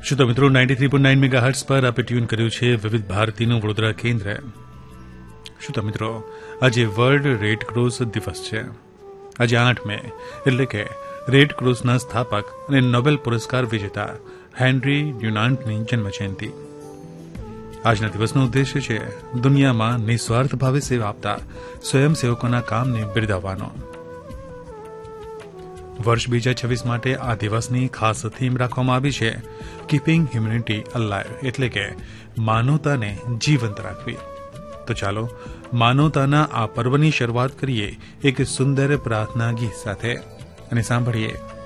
શ્રોતા મિત્રો 93.9 મેગાહર્ટ્ઝ પર આપે ટ્યુન કર્યું છે વિવિધ ભારતીનું વડોદરા કેન્દ્ર. શ્રોતા મિત્રો, આજે વર્લ્ડ રેડ ક્રોસ દિવસ છે. આજે 8 મે એટલે કે રેડ ક્રોસના સ્થાપક અને નોબેલ પુરસ્કાર વિજેતા હેનરી ડ્યુનાન્ટની જન્મજયંતિ. આજના દિવસનો ઉદ્દેશ્ય છે દુનિયામાં નિસ્વાર્થ ભાવે સેવા આપતા સ્વયંસેવકોના કામને બિરદાવવાનો. વર્ષ 2026 માટે આ દિવસની ખાસ થીમ રાખવામાં આવી છે કીપિંગ હ્યુમેનિટી અલાઇવ, એટલે કે માનવતાને જીવંત રાખવી. તો ચાલો માનવતાના આ પર્વની શરૂઆત કરીએ એક સુંદર પ્રાર્થના ગીત સાથે અને સાંભળીએ